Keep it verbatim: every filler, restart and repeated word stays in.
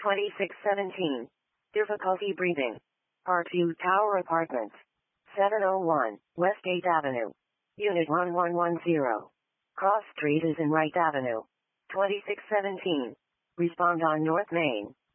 twenty-six seventeen. Difficulty breathing. R two Tower Apartments. seven oh one, West eighth Avenue. Unit one one one zero. Cross Street is in Wright Avenue. twenty-six seventeen. Respond on North Main.